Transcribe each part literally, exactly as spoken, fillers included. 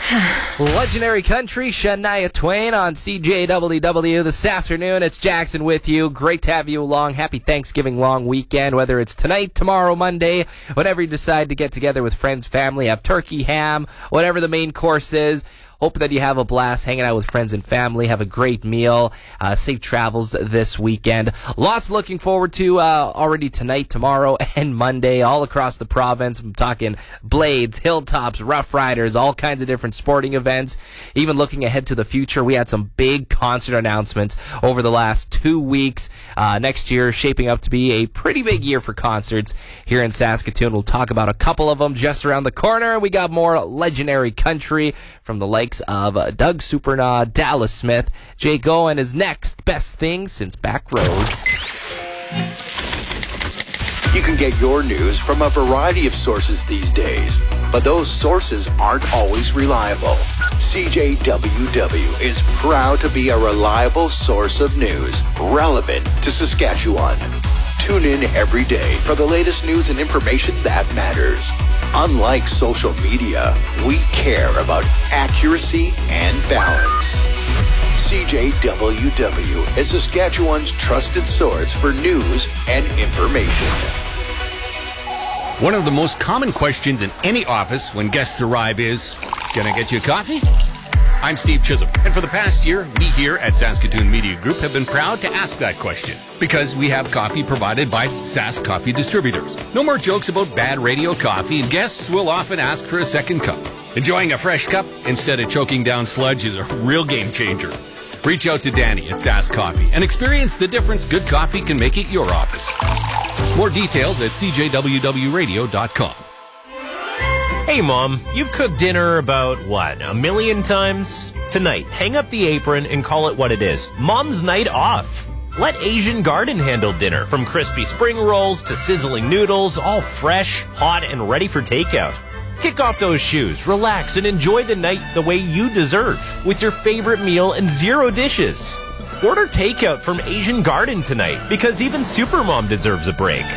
Legendary Country, Shania Twain on C J W W this afternoon. It's Jackson with you. Great to have you along. Happy Thanksgiving long weekend, whether it's tonight, tomorrow, Monday, whenever you decide to get together with friends, family, have turkey, ham, whatever the main course is. Hope that you have a blast hanging out with friends and family. Have a great meal. Uh, safe travels this weekend. Lots looking forward to uh, already tonight, tomorrow, and Monday all across the province. I'm talking Blades, Hilltops, Rough Riders, all kinds of different sporting events. Even looking ahead to the future, we had some big concert announcements over the last two weeks. Uh, next year shaping up to be a pretty big year for concerts here in Saskatoon. We'll talk about a couple of them just around the corner. We got more legendary country from the likes of uh, Doug Supernaw, Dallas Smith. Jake Owen is next. Best thing since Back Roads. You can get your news from a variety of sources these days, but those sources aren't always reliable. C J W W is proud to be a reliable source of news relevant to Saskatchewan. Tune in every day for the latest news and information that matters. Unlike social media, we care about accuracy and balance. C J W W is Saskatchewan's trusted source for news and information. One of the most common questions in any office when guests arrive is, "Can I get you a coffee?" I'm Steve Chisholm, and for the past year, we here at Saskatoon Media Group have been proud to ask that question because we have coffee provided by Sask Coffee Distributors. No more jokes about bad radio coffee, and guests will often ask for a second cup. Enjoying a fresh cup instead of choking down sludge is a real game changer. Reach out to Danny at Sask Coffee and experience the difference good coffee can make at your office. More details at c j w w radio dot com. Hey, Mom, you've cooked dinner about, what, a million times? Tonight, hang up the apron and call it what it is. Mom's night off. Let Asian Garden handle dinner, from crispy spring rolls to sizzling noodles, all fresh, hot, and ready for takeout. Kick off those shoes, relax, and enjoy the night the way you deserve, with your favorite meal and zero dishes. Order takeout from Asian Garden tonight, because even Supermom deserves a break.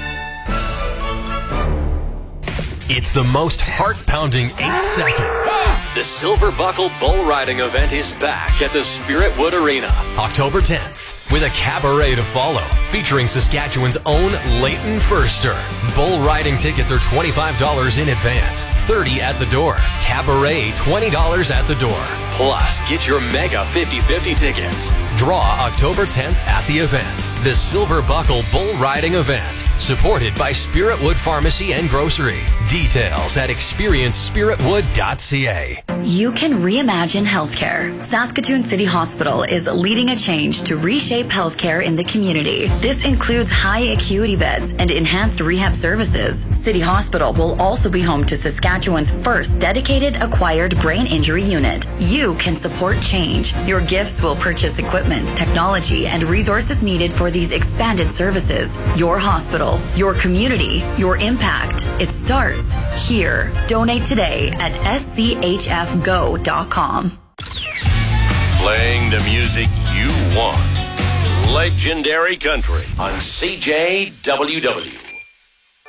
It's the most heart-pounding eight seconds. The Silver Buckle Bull Riding event is back at the Spirit Wood Arena. October tenth, with a cabaret to follow, featuring Saskatchewan's own Leighton Furster. Bull riding tickets are twenty-five dollars in advance, thirty dollars at the door. Cabaret, twenty dollars at the door. Plus, get your mega fifty-fifty tickets. Draw October tenth at the event. The Silver Buckle Bull Riding event, supported by Spirit Wood Pharmacy and Grocery. Details at experience spirit wood dot c a. You can reimagine healthcare. Saskatoon City Hospital is leading a change to reshape healthcare in the community. This includes high acuity beds and enhanced rehab services. City Hospital will also be home to Saskatchewan's first dedicated acquired brain injury unit. You can support change. Your gifts will purchase equipment, technology, and resources needed for these expanded services. Your hospital, your community, your impact. It starts here. Donate today at s c h f go dot com. Playing the music you want. Legendary Country on C J W W.